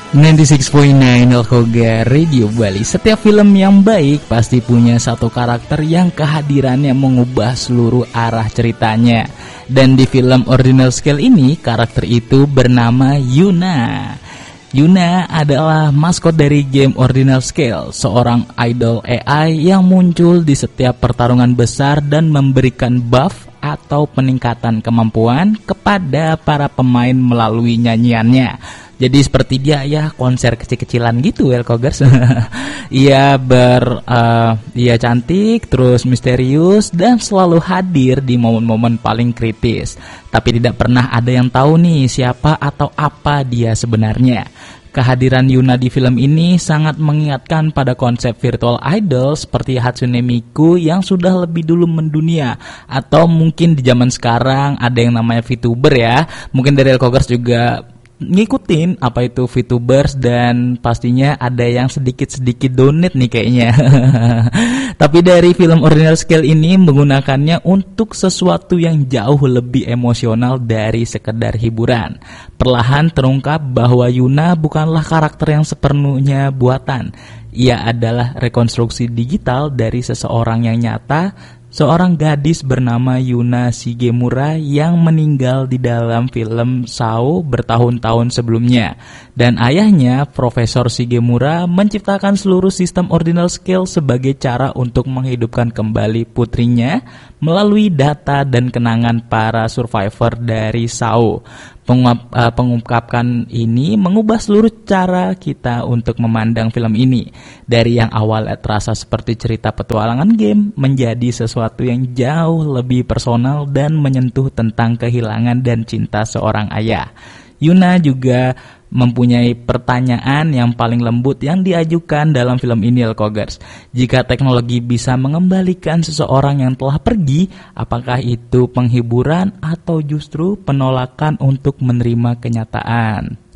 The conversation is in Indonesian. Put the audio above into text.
96.9 Alkoga Radio Bali. Setiap film yang baik pasti punya satu karakter yang kehadirannya mengubah seluruh arah ceritanya. Dan di film Ordinal Scale ini, karakter itu bernama Yuna. Yuna adalah maskot dari game Ordinal Scale, seorang idol AI yang muncul di setiap pertarungan besar dan memberikan buff atau peningkatan kemampuan kepada para pemain melalui nyanyiannya. Jadi seperti dia ya, konser kecil-kecilan gitu Elkogers. Ia cantik, terus misterius dan selalu hadir di momen-momen paling kritis. Tapi tidak pernah ada yang tahu nih siapa atau apa dia sebenarnya. Kehadiran Yuna di film ini sangat mengingatkan pada konsep virtual idol seperti Hatsune Miku yang sudah lebih dulu mendunia. Atau mungkin di zaman sekarang ada yang namanya VTuber ya. Mungkin dari Elkogers juga ngikutin apa itu VTubers dan pastinya ada yang sedikit-sedikit donate nih kayaknya. Tapi dari film Ordinal Scale ini menggunakannya untuk sesuatu yang jauh lebih emosional dari sekedar hiburan. Perlahan terungkap bahwa Yuna bukanlah karakter yang sepenuhnya buatan. Ia adalah rekonstruksi digital dari seseorang yang nyata, seorang gadis bernama Yuna Shigemura yang meninggal di dalam film Sao bertahun-tahun sebelumnya. Dan ayahnya, Profesor Shigemura, menciptakan seluruh sistem Ordinal Scale sebagai cara untuk menghidupkan kembali putrinya melalui data dan kenangan para survivor dari Sao. Pengungkapan ini mengubah seluruh cara kita untuk memandang film ini. Dari yang awalnya terasa seperti cerita petualangan game menjadi sesuatu yang jauh lebih personal dan menyentuh tentang kehilangan dan cinta seorang ayah. Yuna juga mempunyai pertanyaan yang paling lembut yang diajukan dalam film ini Elkogers. Jika teknologi bisa mengembalikan seseorang yang telah pergi, apakah itu penghiburan atau justru penolakan untuk menerima kenyataan?